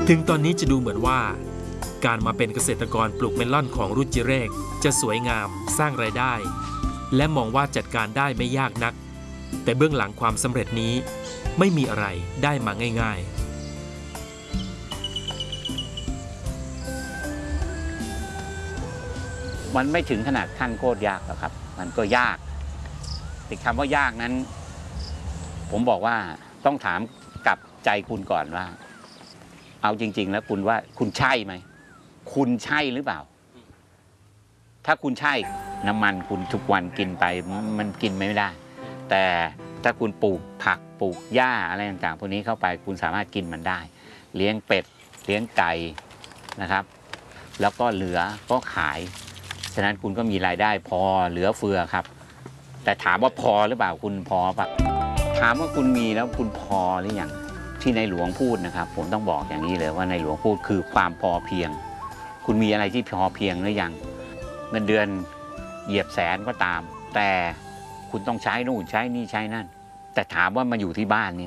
ถึงตอนนี้จะดูเหมือนว่าการมาเป็นเกษตรกรปลูกเมลอนของรุจิเรกจะสวยงามสร้างรายได้ และมองว่าจัดการได้ไม่ยากนักแต่เบื้องหลังความสำเร็จนี้ไม่มีอะไรได้มาง่ายๆมันไม่ถึงขนาดขั้นโคตรยากหรอกครับมันก็ยากแต่คำว่ายากนั้นผมบอกว่าต้องถามกับใจคุณก่อนว่าเอาจริงๆแล้วคุณว่าคุณใช่ไหมคุณใช่หรือเปล่าถ้าคุณใช่น้ำมันคุณทุกวันกินไปมันกินไม่ได้แต่ถ้าคุณปลูกผักปลูกหญ้าอะไรต่างๆพวกนี้เข้าไปคุณสามารถกินมันได้เลี้ยงเป็ดเลี้ยงไก่นะครับแล้วก็เหลือก็ขายฉะนั้นคุณก็มีรายได้พอเหลือเฟือครับแต่ถามว่าพอหรือเปล่าคุณพอปะถามว่าคุณมีแล้วคุณพอหรือยังที่ในหลวงพูดนะครับผมต้องบอกอย่างนี้เลยว่าในหลวงพูดคือความพอเพียงคุณมีอะไรที่พอเพียงหรือยังเงินเดือนเหยียบแสนก็ตามแต่คุณต้องใช้นู่นใช้นี่ใช้นั่นแต่ถามว่ามาอยู่ที่บ้านนี่